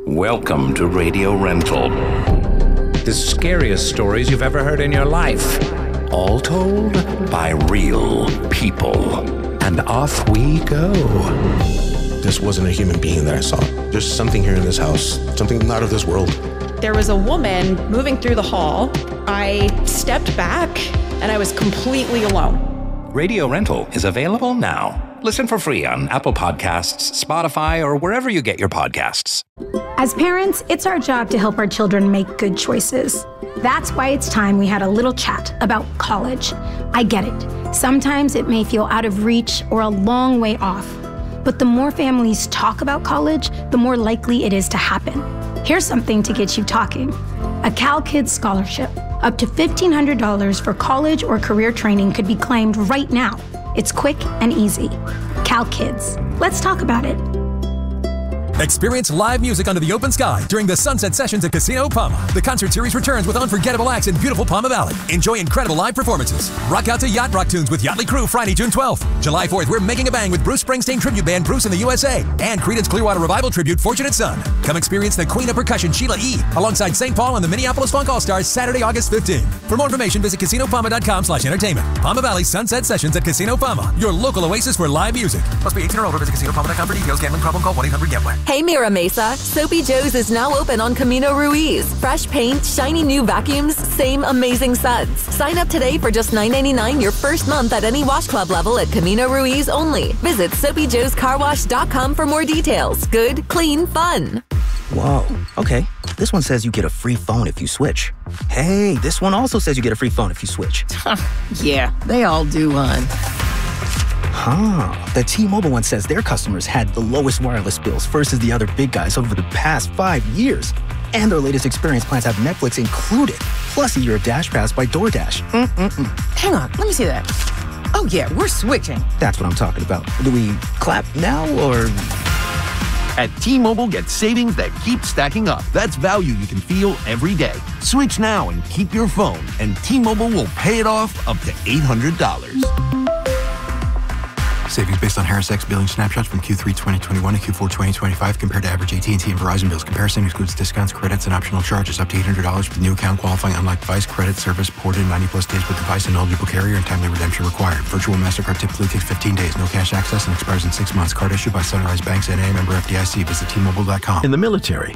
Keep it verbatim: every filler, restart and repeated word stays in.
Welcome to Radio Rental. The scariest stories you've ever heard in your life. All told by real people. And off we go. This wasn't a human being that I saw. There's something here in this house, something not of this world. There was a woman moving through the hall. I stepped back and I was completely alone. Radio Rental is available now. Listen for free on Apple Podcasts, Spotify, or wherever you get your podcasts. As parents, it's our job to help our children make good choices. That's why it's time we had a little chat about college. I get it. Sometimes it may feel out of reach or a long way off. But the more families talk about college, the more likely it is to happen. Here's something to get you talking. A Cal Kids scholarship. Up to fifteen hundred dollars for college or career training could be claimed right now. It's quick and easy. Cal Kids. Let's talk about it. Experience live music under the open sky during the Sunset Sessions at Casino Palma. The concert series returns with unforgettable acts in beautiful Palma Valley. Enjoy incredible live performances. Rock out to Yacht Rock tunes with Yachtly Crew Friday, June twelfth. July fourth, we're making a bang with Bruce Springsteen tribute band Bruce in the U S A and Creedence Clearwater Revival tribute Fortunate Son. Come experience the Queen of Percussion Sheila E. alongside Saint Paul and the Minneapolis Funk All-Stars Saturday, August fifteenth. For more information, visit casino palma dot com slash entertainment. Palma Valley Sunset Sessions at Casino Palma, your local oasis for live music. Must be eighteen or older. Visit casino palma dot com for details. Gambling problem? Call one eight hundred gambler. Hey, Mira Mesa. Soapy Joe's is now open on Camino Ruiz. Fresh paint, shiny new vacuums, same amazing suds. Sign up today for just nine ninety-nine your first month at any wash club level at Camino Ruiz only. Visit soapy joes car wash dot com for more details. Good, clean, fun. Whoa, okay. This one says you get a free phone if you switch. Hey, this one also says you get a free phone if you switch. Yeah, they all do, hon. Huh. The T-Mobile one says their customers had the lowest wireless bills versus the other big guys over the past five years. And their latest experience plans have Netflix included, plus a year of Dash Pass by DoorDash. Mm-mm-mm. Hang on, let me see that. Oh, yeah, we're switching. That's what I'm talking about. Do we clap now, or...? At T-Mobile, get savings that keep stacking up. That's value you can feel every day. Switch now and keep your phone, and T-Mobile will pay it off up to eight hundred dollars. Savings based on Harris X billing snapshots from Q three twenty twenty-one to Q four twenty twenty-five compared to average A T and T and Verizon bills. Comparison excludes discounts, credits, and optional charges. Up to eight hundred dollars with new account qualifying unlike device. Credit service ported ninety plus days with device and eligible carrier and timely redemption required. Virtual MasterCard typically takes fifteen days. No cash access and expires in six months. Card issued by Sunrise Banks N A member F D I C. Visit T Mobile dot com. In the military,